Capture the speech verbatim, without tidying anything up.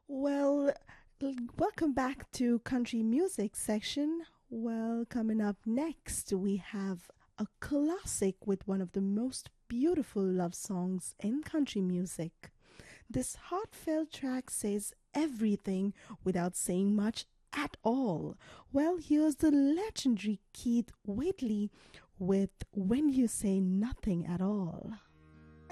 Well, l- welcome back to country music section. Well, coming up next, we have a classic with one of the most beautiful love songs in country music. This heartfelt track says everything without saying much at all. Well, here's the legendary Keith Whitley with When You Say Nothing at All.